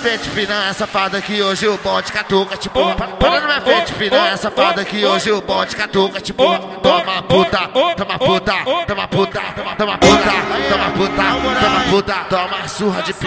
frente, piranha safada, que hoje o bonde catuca, tipo. Para na minha frente, piranha safada, que hoje o bonde catuca, tipo. Toma puta, toma puta, toma puta, toma puta, toma puta, toma puta, toma surra de